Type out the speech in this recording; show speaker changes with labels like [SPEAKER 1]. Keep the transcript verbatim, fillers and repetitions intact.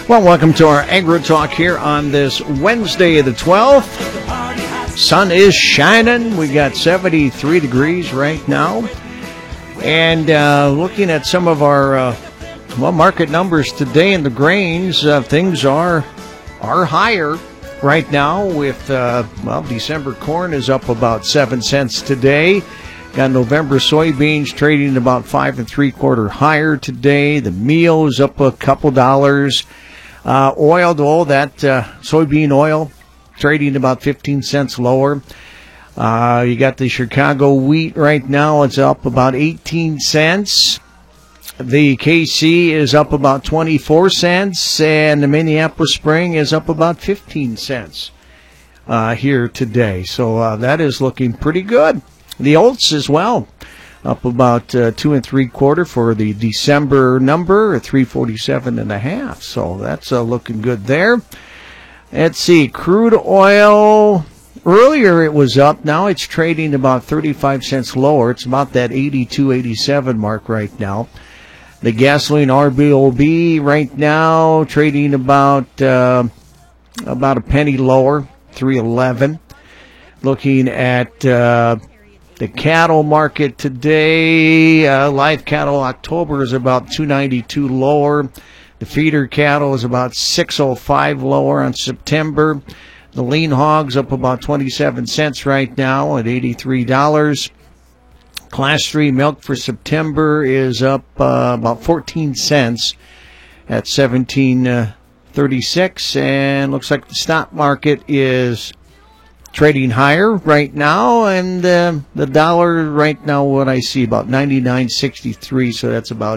[SPEAKER 1] Well, welcome to our Agri Talk here on this Wednesday the twelfth. Sun is shining. We got seventy-three degrees right now. And uh, looking at some of our uh, well market numbers today in the grains, uh, things are are higher right now with, uh, well, December corn is up about seven cents today. Got November soybeans trading about five and three quarter higher today. The meal is up a couple dollars. Uh, oil, though, that uh, soybean oil trading about fifteen cents lower. Uh, you got the Chicago wheat right now. It's up about eighteen cents. The K C is up about twenty-four cents, and the Minneapolis Spring is up about fifteen cents uh, here today. So uh, that is looking pretty good. The oats as well, up about uh, two and three quarter for the December number, three forty-seven and a half. So that's uh, looking good there. Let's see, crude oil. Earlier it was up. Now it's trading about thirty-five cents lower. It's about that eighty-two, eighty-seven mark right now. The gasoline R B O B right now trading about uh, about a penny lower, three eleven. Looking at uh, the cattle market today, uh, live cattle October is about two ninety-two lower. The feeder cattle is about six oh five lower on September. The lean hogs up about twenty-seven cents right now at eighty-three dollars. Class three milk for September is up uh, about fourteen cents at seventeen thirty-six. And looks like the stock market is trading higher right now, and uh, the dollar right now, what I see, about ninety-nine sixty-three, so that's about